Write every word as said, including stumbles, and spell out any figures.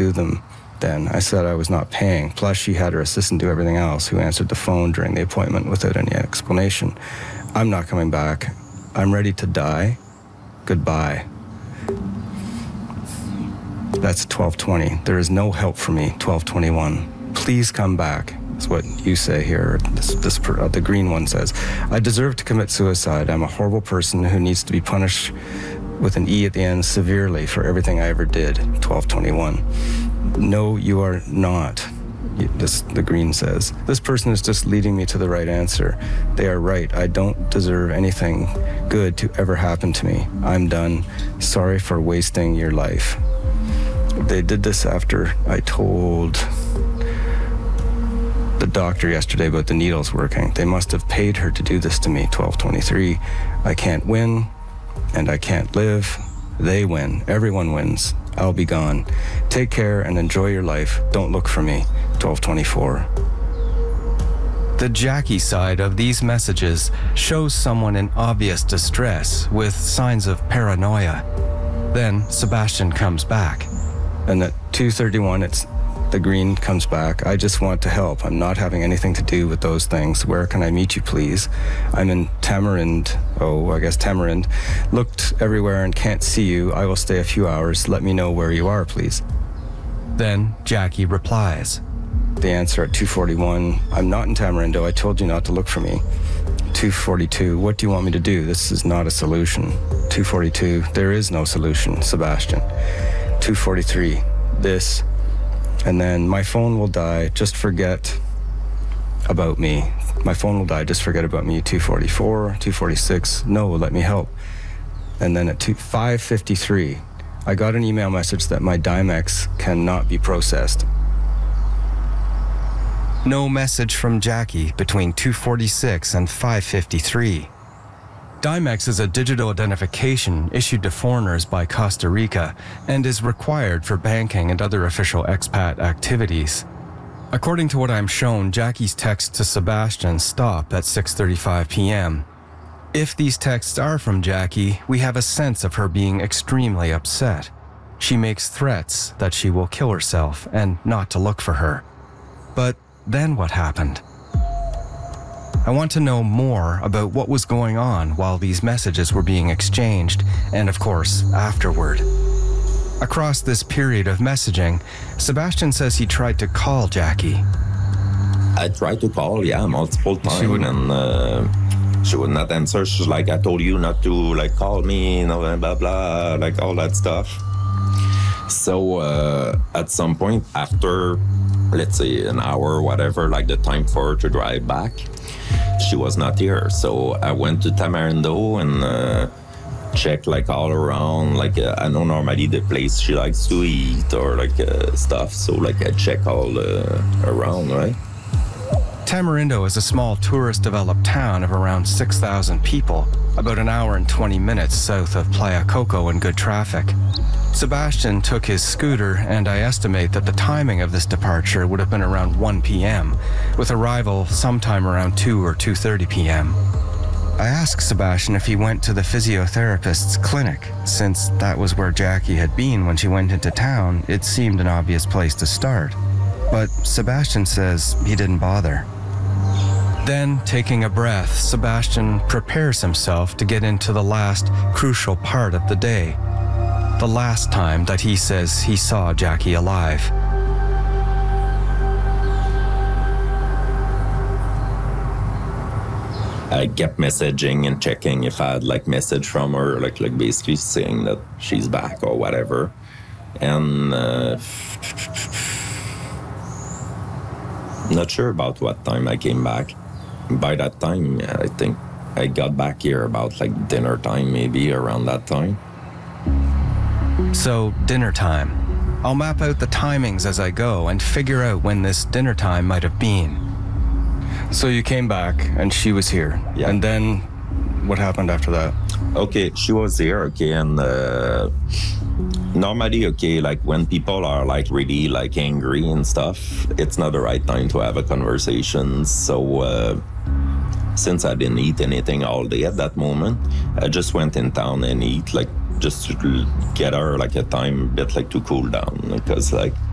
do them then. I said I was not paying. Plus, she had her assistant do everything else, who answered the phone during the appointment without any explanation. I'm not coming back. I'm ready to die. Goodbye. That's twelve twenty. There is no help for me, twelve twenty-one. Please come back. That's what you say here. This, this, uh, the green one says, I deserve to commit suicide. I'm a horrible person who needs to be punished with an E at the end severely for everything I ever did, twelve twenty-one. No, you are not, this, the green says. This person is just leading me to the right answer. They are right. I don't deserve anything good to ever happen to me. I'm done. Sorry for wasting your life. They did this after I told the doctor yesterday about the needles working. They must have paid her to do this to me, twelve twenty-three. I can't win, and I can't live. They win. Everyone wins. I'll be gone. Take care and enjoy your life. Don't look for me, twelve twenty-four. The Jackie side of these messages shows someone in obvious distress with signs of paranoia. Then Sebastian comes back. And at two thirty-one, it's the green comes back. I just want to help. I'm not having anything to do with those things. Where can I meet you, please? I'm in Tamarind. Oh, I guess Tamarind. Looked everywhere and can't see you. I will stay a few hours. Let me know where you are, please. Then Jackie replies. The answer at two forty-one, I'm not in Tamarindo. I told you not to look for me. two forty-two, what do you want me to do? This is not a solution. two forty-two, there is no solution, Sebastian. two forty-three, this, and then my phone will die, just forget about me. My phone will die, just forget about me. two forty-four, two forty-six, no, let me help. And then at five fifty-three, I got an email message that my Dimex cannot be processed. No message from Jackie between two forty-six and five fifty-three. Dimex is a digital identification issued to foreigners by Costa Rica and is required for banking and other official expat activities. According to what I'm shown, Jackie's texts to Sebastian stop at six thirty-five p.m. If these texts are from Jackie, we have a sense of her being extremely upset. She makes threats that she will kill herself and not to look for her. But then what happened? I want to know more about what was going on while these messages were being exchanged, and of course, afterward. Across this period of messaging, Sebastian says he tried to call Jackie. I tried to call, yeah, multiple times, She wouldn't- and uh, she would not answer. She's like, I told you not to, like, call me, you know, blah, blah, blah, like, all that stuff. So, uh, at some point, after, let's say, an hour or whatever, like the time for her to drive back, she was not here. So I went to Tamarindo and uh, checked, like, all around. Like, uh, I know normally the place she likes to eat or, like, uh, stuff. So, like, I check all uh, around, right? Tamarindo is a small tourist-developed town of around six thousand people, about an hour and twenty minutes south of Playa Coco in good traffic. Sebastian took his scooter, and I estimate that the timing of this departure would have been around one p.m., with arrival sometime around two or two thirty p.m. I asked Sebastian if he went to the physiotherapist's clinic. Since that was where Jackie had been when she went into town, it seemed an obvious place to start. But Sebastian says he didn't bother. Then, taking a breath, Sebastian prepares himself to get into the last crucial part of the day. The last time that he says he saw Jackie alive. I kept messaging and checking if I had, like, message from her, like, like basically saying that she's back or whatever. And uh, not sure about what time I came back. By that time, I think I got back here about, like, dinner time, maybe around that time. So, dinner time. I'll map out the timings as I go and figure out when this dinner time might have been. So you came back and she was here. Yeah. And then what happened after that? Okay, she was there, okay, and uh, normally, okay, like, when people are, like, really, like, angry and stuff, it's not the right time to have a conversation. So, uh, since I didn't eat anything all day at that moment, I just went in town and eat, like, just to get her, like, a time bit, like, to cool down, because, like,